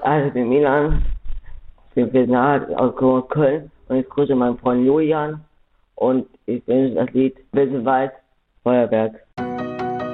Also ich bin Milan, ich bin nahe aus Köln und ich grüße meinen Freund Julian und ich singe das Lied Wesselwald Feuerwerk.